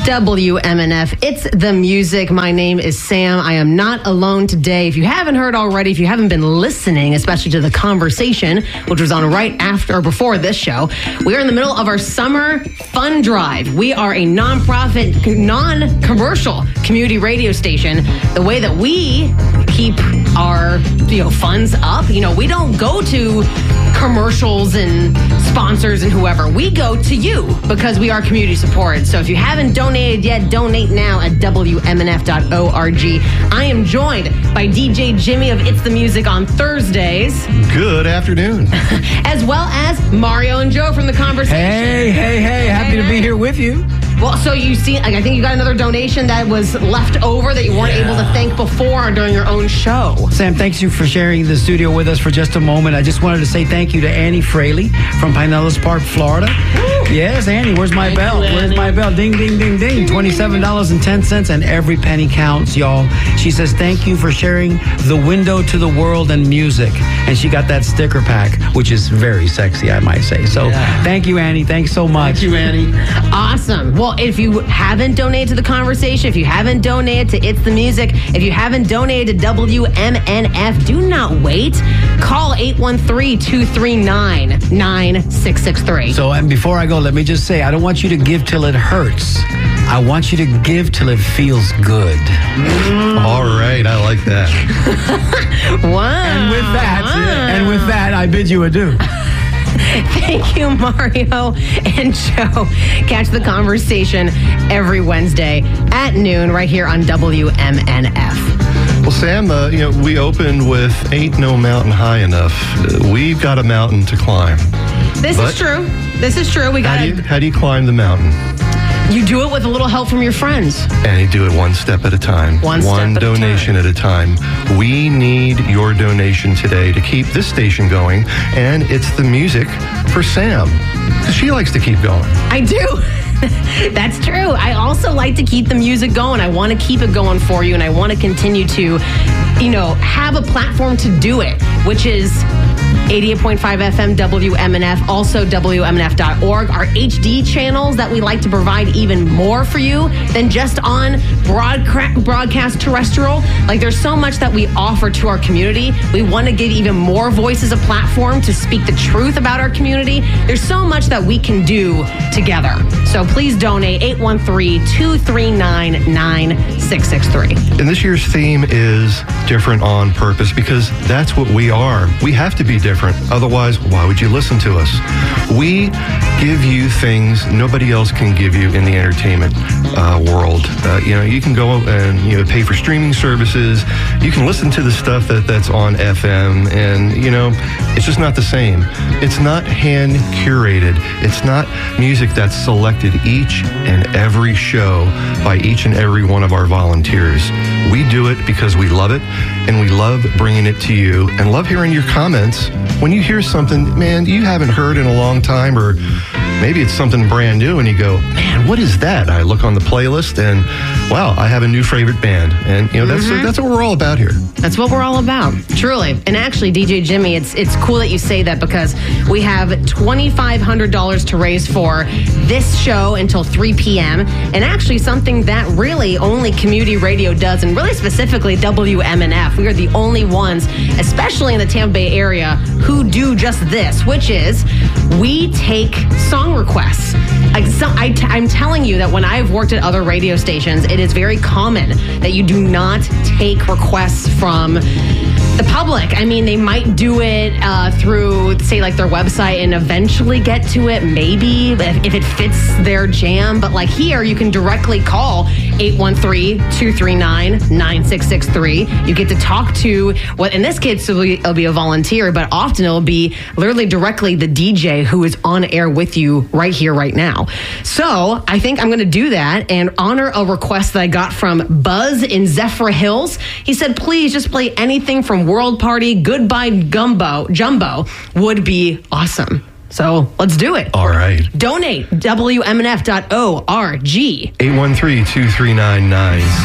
WMNF. It's the music. My name is Sam. I am not alone today. If you haven't heard already, if you haven't been listening, especially to the conversation, which was on right after or before this show, we are in the middle of our summer fun drive. We are a nonprofit, non-commercial community radio station. The way that we keep our funds up, we don't go to commercials and sponsors and whoever. We go to you because we are community supported. So if you haven't donated yet, donate now at WMNF.org. I am joined by DJ Jimmy of It's the Music on Thursdays. Good afternoon. As well as Mario and Joe from The Conversation. Hey. Happy to be here with you. Well, so you see, I think you got another donation that was left over that you weren't able to thank before during your own show. Sam, thanks you for sharing the studio with us for just a moment. I just wanted to say thank you to Annie Fraley from Pinellas Park, Florida. Woo! Yes, Annie, where's my bell? Where's my bell? Ding, ding, ding, ding. $27.10, and every penny counts, y'all. She says, thank you for sharing the window to the world and music. And she got that sticker pack, which is very sexy, I might say. So thank you, Annie. Thanks so much. Thank you, Annie. Awesome. Well, if you haven't donated to The Conversation, if you haven't donated to It's the Music, if you haven't donated to WMNF, do not wait. Call 813-239-9663. So, and before I go, let me just say, I don't want you to give till it hurts. I want you to give till it feels good. All right, I like that. Wow. And with that, I bid you adieu. Thank you, Mario and Joe. Catch The Conversation every Wednesday at noon right here on WMNF. Well, Sam, we opened with Ain't No Mountain High Enough. We've got a mountain to climb. This is true. We got How do you climb the mountain? You do it with a little help from your friends. And you do it one step at a time. One donation at a time. We need your donation today to keep this station going. And it's the music for Sam. She likes to keep going. I do. That's true. I also like to keep the music going. I want to keep it going for you, and I want to continue to, have a platform to do it, which is 88.5 FM WMNF, also WMNF.org, our HD channels that we like to provide even more for you than just on broadcast terrestrial. Like, there's so much that we offer to our community. We want to give even more voices a platform to speak the truth about our community. There's so much that we can do together. So please donate 813-239-9663. And this year's theme is different on purpose, because that's what we are. We have to be different. Otherwise, why would you listen to us? We give you things nobody else can give you in the entertainment world. You can go and pay for streaming services. You can listen to the stuff that's on FM, and it's just not the same. It's not hand curated. It's not music that's selected each and every show by each and every one of our volunteers. We do it because we love it, and we love bringing it to you, and love hearing your comments when you hear something, man, you haven't heard in a long time, or maybe it's something brand new, and you go, man, what is that? I look on the playlist, and wow, I have a new favorite band. And, that's what we're all about here. That's what we're all about, truly. And actually, DJ Jimmy, it's cool that you say that, because we have $2,500 to raise for this show until 3 p.m. And actually something that really only community radio does, and really specifically WMNF. We are the only ones, especially in the Tampa Bay area, who do just this, which is we take song requests. I'm telling you that when I've worked at other radio stations, it is very common that you do not take requests from the public. I mean, they might do it through, say, like their website and eventually get to it, maybe, if it fits their jam. But like here, you can directly call 813-239-9663. You get to talk to, in this case, it'll be a volunteer, but often it'll be literally directly the DJ who is on air with you right here, right now. So I think I'm going to do that and honor a request that I got from Buzz in Zephyr Hills. He said, please just play anything from World Party, Goodbye Jumbo would be awesome. So let's do it. All right. Donate, WMNF.org. 813-239-9663.